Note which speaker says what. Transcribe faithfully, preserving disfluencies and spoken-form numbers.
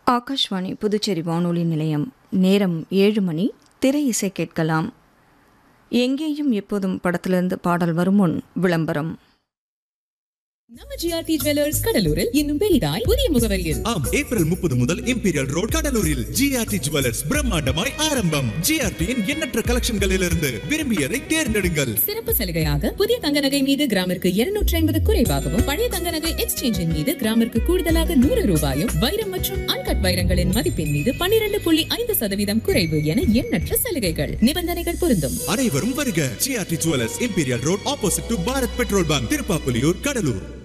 Speaker 1: ஆகாஷ்வாணி புதுச்சேரி வானொலி நிலையம். நேரம் ஏழு மணி. திரை இசை கேட்கலாம். எங்கேயும் எப்போதும் படத்திலிருந்து பாடல் வரும் முன் விளம்பரம்.
Speaker 2: நம்ம ஜிஆர்டி ஜுவல்லர்ஸ் கடலூரில் இன்னும் பெரிதாய் புதிய முகவரியில்
Speaker 3: ஆம், ஏப்ரல் முப்பது முதல் இம்பீரியல் ரோட் கடலூரில் ஜிஆர்டி ஜுவல்லர்ஸ் பிரம்மாண்டமாய் ஆரம்பம். ஜிஆர்டியின் எண்ணற்ற கலெக்ஷன்களிலிருந்து விரும்பியதை தேர்ந்தெடுங்கள்.
Speaker 2: சிறப்பு சலுகையாக புதிய தங்க நகை மீது கிராமிற்கு இருநூற்றி ஐம்பது குறைவாகவும், பழைய தங்க நகை எக்ஸ்சேஞ்சின் மீது கிராமிற்கு கூடுதலாக நூறு ரூபாயும், வைரம் மற்றும் அன்கட் வைரங்களின் மதிப்பின் மீது பன்னிரண்டு புள்ளி ஐந்து சதவீதம் குறைவு என எண்ணற்ற சலுகைகள். நிபந்தனைகள் பொருந்தும்.
Speaker 3: அனைவரும் வருக. GRT jewellers, imperial road, opposite to Bharat petrol bunk, Tiruppapuliyur, Cuddalore.